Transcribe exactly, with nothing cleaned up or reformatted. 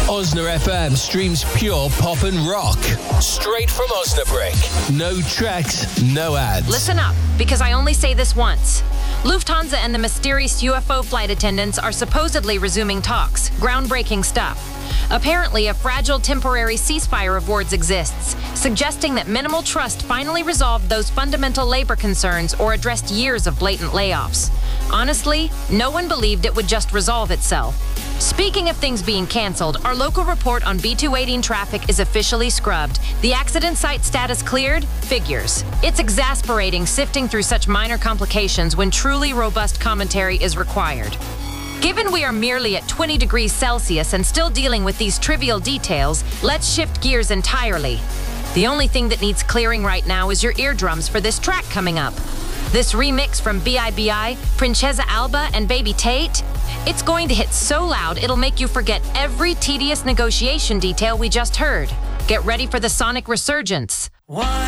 Osna F M streams pure pop and rock. Straight from Osnabrück. No tracks, no ads. Listen up, because I only say this once. Lufthansa and the mysterious U F O flight attendants are supposedly resuming talks. Groundbreaking stuff. Apparently, a fragile temporary ceasefire of words exists, suggesting that minimal trust finally resolved those fundamental labor concerns or addressed years of blatant layoffs. Honestly, no one believed it would just resolve itself. Speaking of things being canceled, our local report on B two eighteen traffic is officially scrubbed. The accident site status cleared? Figures. It's exasperating sifting through such minor complications when truly robust commentary is required. Given we are merely at twenty degrees Celsius and still dealing with these trivial details, let's shift gears entirely. The only thing that needs clearing right now is your eardrums for this track coming up. This remix from B I B I, Princesa Alba, and Baby Tate, it's going to hit so loud it'll make you forget every tedious negotiation detail we just heard. Get ready for the sonic resurgence.